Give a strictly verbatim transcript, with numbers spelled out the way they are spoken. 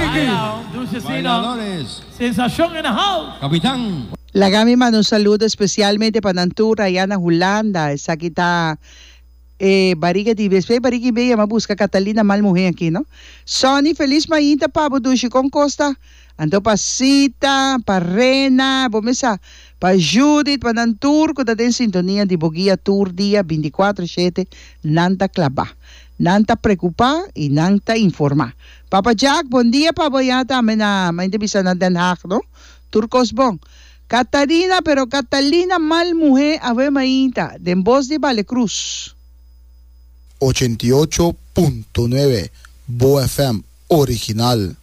Bailadores. Sensación en the house. Capitán. La Gami manda un saludo especialmente para Nantura, Yana Julanda, esa que está eh, Bariga de Bespe, Bariga y Bella, me busca Catalina Malmujer aquí, ¿no? Sonny, feliz mañana, Pablo Dushi con Costa, ando pa Sita, pa Rena, bomesa, pa Judith, pa Nantur, que está en sintonía de Boguía Tour día veinticuatro siete, Nanta Clava. Nanta preocupa y nanta informa. Papa Jack, buen día, Papa Yata, me na, me entrevista na Den Haag, ¿no? Turcos bon. Catarina, pero Catalina mal mujer, a ver maíta, de voz de Vale Cruz. ochenta y ocho punto nueve, Bo F M, original.